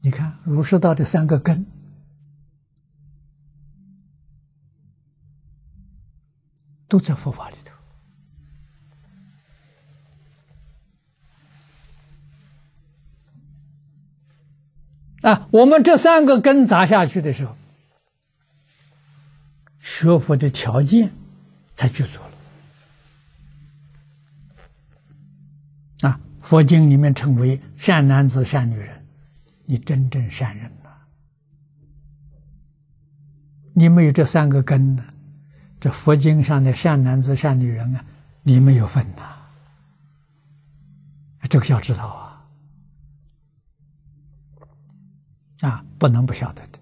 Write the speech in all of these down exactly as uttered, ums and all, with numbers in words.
你看儒释道的三个根，都在佛法里头。啊，我们这三个根砸下去的时候，学佛的条件才具足了。啊，佛经里面称为善男子、善女人，你真正善人了。你没有这三个根呢，这佛经上的善男子、善女人啊，你没有份呐。这个要知道啊。啊，不能不晓得的。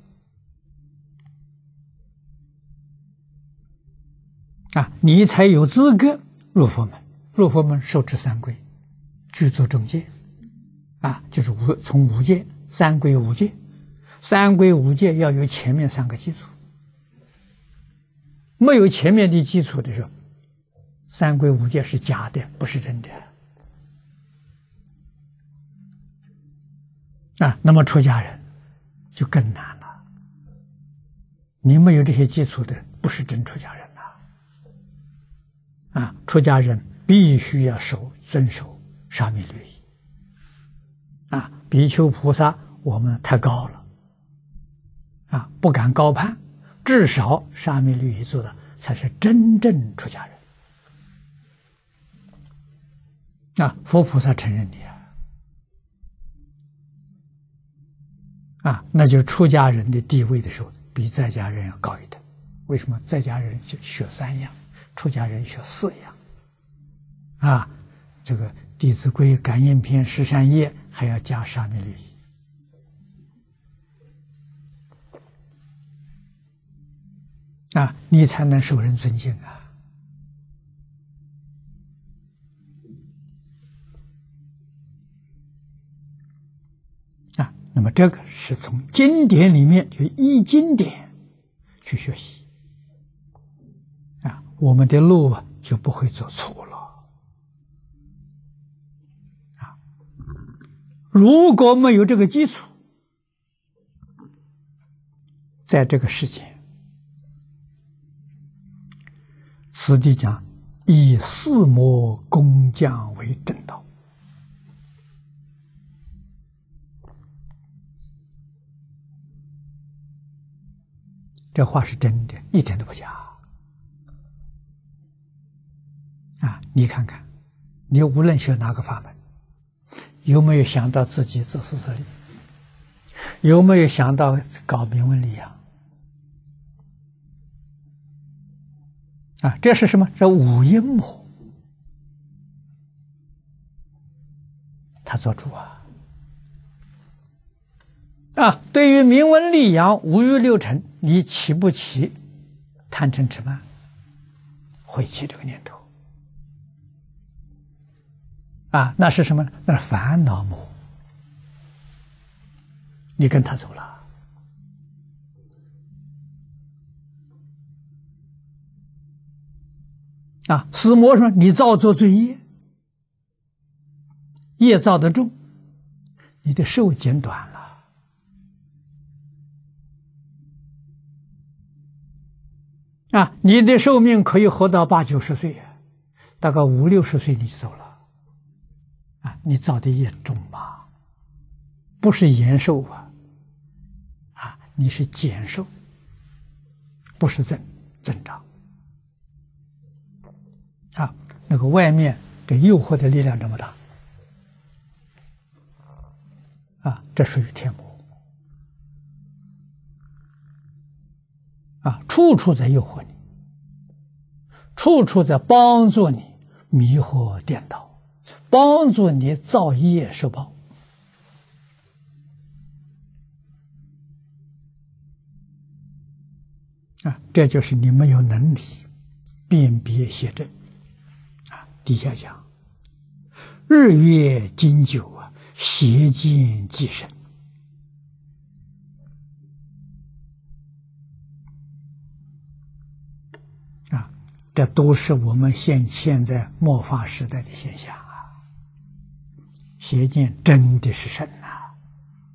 啊，你才有资格入佛门。入佛门受持三皈，具足正戒。啊，就是五从五戒、三皈五戒，三皈五戒要有前面三个基础。没有前面的基础的时候，三皈五戒是假的，不是真的。啊，那么出家人就更难了。你没有这些基础的，不是真出家人呐！啊，出家人必须要守遵守沙弥律仪。啊，比丘菩萨我们太高了，啊，不敢高攀，至少沙弥律仪做的才是真正出家人。啊，佛菩萨承认你啊。啊，那就是出家人的地位的时候，比在家人要高一点。为什么？在家人就学三样，出家人学四样。啊，这个《弟子规》《感应篇》《十善业》还要加沙弥律仪。啊，你才能受人尊敬啊。那么这个是从经典里面，就依经典去学习啊，我们的路啊就不会走错了啊。如果没有这个基础，在这个世界，此地讲以四魔工匠为正道。这话是真的，一点都不假。啊，你看看，你无论学哪个法门，有没有想到自己自私自利？有没有想到搞明文利养？啊，这是什么？这五阴魔，他做主啊！啊，对于明文利养、五欲六尘，你起不起贪嗔痴慢？会起这个念头。啊，那是什么？那是烦恼魔。你跟他走了。啊，死魔说你造作罪业，业造得重，你的寿减短了。啊，你的寿命可以活到八九十岁，大概五六十岁你就走了。啊，你造的业重吗？不是延寿啊，啊，你是减寿，不是增增长。啊，那个外面这诱惑的力量这么大，啊，这属于天魔。啊，处处在诱惑你，处处在帮助你迷惑颠倒，帮助你造业受报。啊，这就是你没有能力辨别邪正。啊，底下讲日月经久啊，邪见既深。啊，这都是我们现现在末法时代的现象啊！邪见真的是深啊！